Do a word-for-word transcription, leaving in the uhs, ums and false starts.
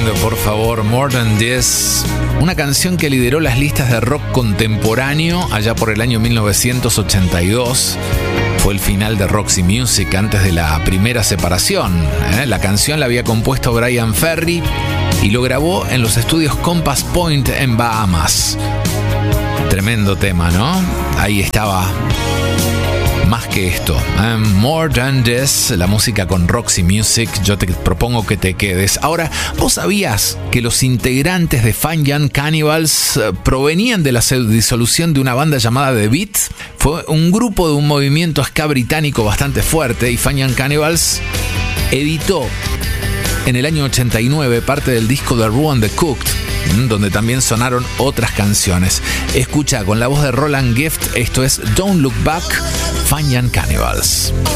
tremendo, por favor. More Than This, una canción que lideró las listas de rock contemporáneo allá por el año mil novecientos ochenta y dos. Fue el final de Roxy Music antes de la primera separación. ¿eh? La canción la había compuesto Brian Ferry y lo grabó en los estudios Compass Point en Bahamas. Tremendo tema, ¿no? Ahí estaba. Más que esto, ¿eh? More Than This, la música con Roxy Music. Yo te propongo que te quedes. Ahora, ¿vos sabías que los integrantes de Fine Young Cannibals eh, provenían de la disolución de una banda llamada The Beat? Fue un grupo de un movimiento ska británico bastante fuerte, y Fine Young Cannibals editó en el año ochenta y nueve parte del disco The Raw and the Cooked, donde también sonaron otras canciones. Escucha con la voz de Roland Gift, esto es Don't Look Back, Fine Young Cannibals.